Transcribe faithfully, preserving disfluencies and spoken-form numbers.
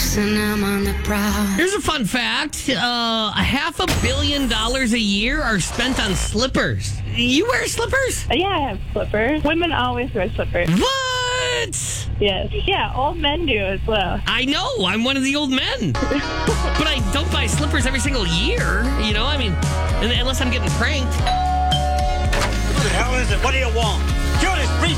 and I'm on the prowl. Here's a fun fact. Uh, a half a billion dollars a year are spent on slippers. You wear slippers? Yeah, I have slippers. Women always wear slippers. What? Yes. Yeah, old men do as well. I know. I'm one of the old men. But I don't buy slippers every single year. You know, I mean, unless I'm getting pranked. What the hell is it? What do you want? You're this brief